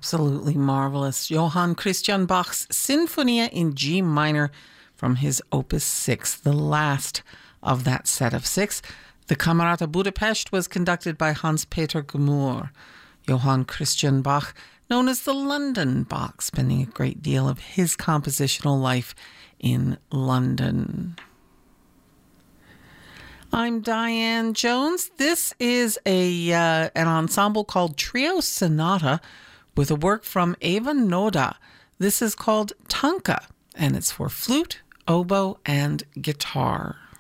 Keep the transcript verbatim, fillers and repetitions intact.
Absolutely marvelous. Johann Christian Bach's Sinfonia in G minor from his Opus six, the last of that set of six. The Camerata Budapest was conducted by Hans-Peter Gmür. Johann Christian Bach, known as the London Bach, spending a great deal of his compositional life in London. I'm Diane Jones. This is a uh, an ensemble called Trio Sonata with a work from Eva Noda. This is called Tanka, and it's for flute, oboe, and guitar.